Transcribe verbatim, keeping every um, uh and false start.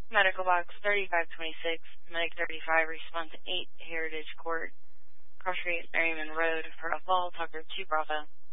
Medical Box thirty-five twenty-six, Medic thirty-five, response eight, Heritage Court, Cross Street, Merriman Road, for a fall, Tucker two Bravo.